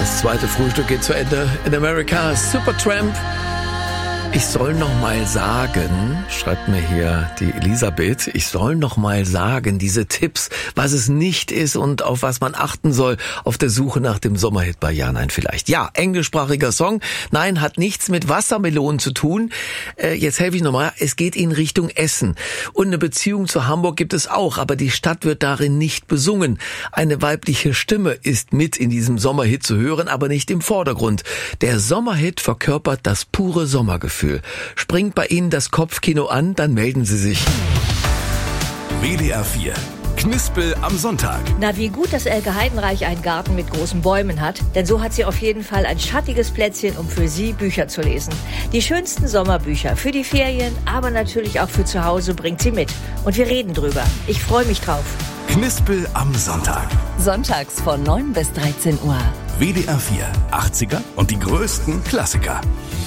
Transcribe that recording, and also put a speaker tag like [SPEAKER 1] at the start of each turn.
[SPEAKER 1] Das zweite Frühstück geht zu Ende. In America, Supertramp. Ich soll noch mal sagen, schreibt mir hier die Elisabeth, ich soll noch mal sagen, diese Tipps, was es nicht ist und auf was man achten soll auf der Suche nach dem Sommerhit bei Ja, Nein, vielleicht. Ja, englischsprachiger Song. Nein, hat nichts mit Wassermelonen zu tun. Jetzt helfe ich nochmal. Es geht in Richtung Essen. Und eine Beziehung zu Hamburg gibt es auch, aber die Stadt wird darin nicht besungen. Eine weibliche Stimme ist mit in diesem Sommerhit zu hören, aber nicht im Vordergrund. Der Sommerhit verkörpert das pure Sommergefühl. Springt bei Ihnen das Kopfkino an, dann melden Sie sich.
[SPEAKER 2] WDR 4. Knispel am Sonntag.
[SPEAKER 3] Na, wie gut, dass Elke Heidenreich einen Garten mit großen Bäumen hat, denn so hat sie auf jeden Fall ein schattiges Plätzchen, um für Sie Bücher zu lesen. Die schönsten Sommerbücher für die Ferien, aber natürlich auch für zu Hause bringt sie mit. Und wir reden drüber. Ich freue mich drauf.
[SPEAKER 2] Knispel am Sonntag.
[SPEAKER 4] Sonntags von 9 bis 13 Uhr.
[SPEAKER 2] WDR 4. 80er und die größten Klassiker.